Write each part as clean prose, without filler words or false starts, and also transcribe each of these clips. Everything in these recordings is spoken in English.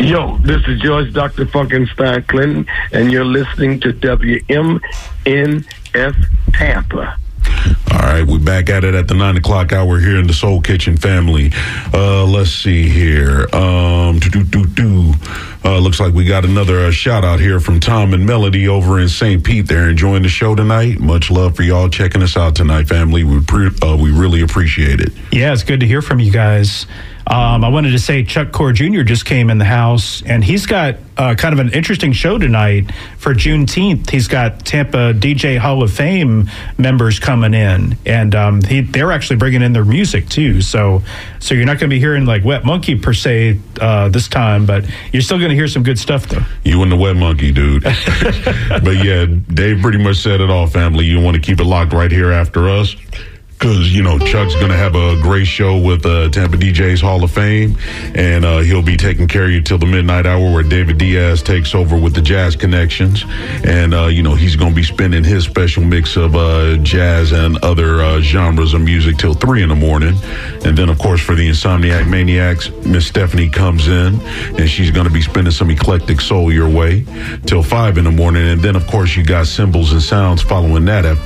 Yo, this is George Dr. Funkenstein Clinton, and you're listening to WMNF Tampa. All right, we're back at it at the 9 o'clock hour here in the Soul Kitchen family. Let's see here. Looks like we got another shout out here from Tom and Melody over in St. Pete. They're enjoying the show tonight. Much love for y'all checking us out tonight, family. We really appreciate it. Yeah, it's good to hear from you guys. I wanted to say Chuck Core Jr. just came in the house, and he's got kind of an interesting show tonight for Juneteenth. He's got Tampa DJ Hall of Fame members coming in, and they're actually bringing in their music too. So you're not going to be hearing like Wet Monkey per se this time, but you're still going to hear some good stuff though. You and the Wet Monkey, dude. But yeah, Dave pretty much said it all, family. You want to keep it locked right here after us. Because, Chuck's going to have a great show with Tampa DJs Hall of Fame, and he'll be taking care of you till the midnight hour where David Diaz takes over with the Jazz Connections. And, he's going to be spinning his special mix of jazz and other genres of music till 3 in the morning. And then, of course, for the Insomniac Maniacs, Miss Stephanie comes in, and she's going to be spinning some eclectic soul your way till 5 in the morning. And then, of course, you got Symbols and Sounds following that at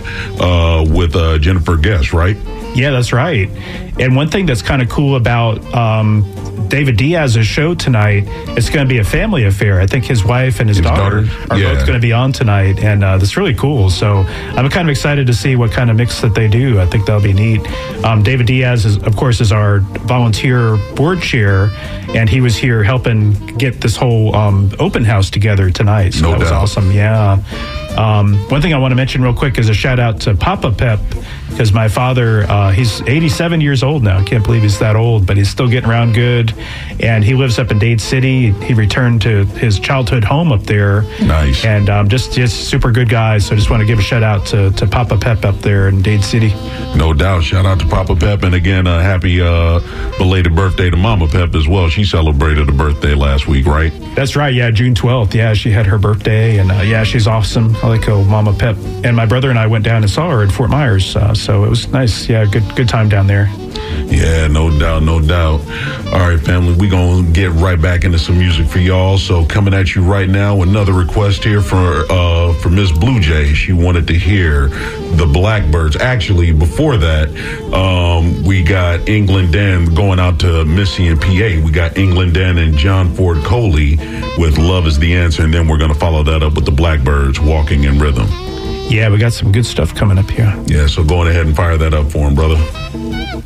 5 with Jennifer Guest, right? Yeah, that's right. And one thing that's kind of cool about David Diaz's show tonight, it's going to be a family affair. I think his wife and his daughter are both going to be on tonight, and that's really cool. So I'm kind of excited to see what kind of mix that they do. I think that'll be neat. David Diaz, is our volunteer board chair, and he was here helping get this whole open house together tonight. So that was awesome. Yeah. One thing I want to mention real quick is a shout out to Papa Pep, because my father, he's 87 years old now. I can't believe he's that old, but he's still getting around good. And he lives up in Dade City. He returned to his childhood home up there. Nice. And just super good guy. So I just want to give a shout out to Papa Pep up there in Dade City. No doubt. Shout out to Papa Pep. And again, happy belated birthday to Mama Pep as well. She celebrated a birthday last week, right? That's right. Yeah, June 12th. Yeah, she had her birthday. And she's awesome. I like Mama Pep. And my brother and I went down and saw her in Fort Myers. So it was nice. Yeah, good time down there. Yeah, no doubt. All right, family, we're going to get right back into some music for y'all. So coming at you right now, another request here for Miss Blue Jay. She wanted to hear the Blackbirds. Actually, before that, we got England Dan going out to Missy and PA. We got England Dan and John Ford Coley with Love Is the Answer. And then we're going to follow that up with the Blackbirds, Walking in Rhythm. Yeah, we got some good stuff coming up here. Yeah, so go on ahead and fire that up for him, brother.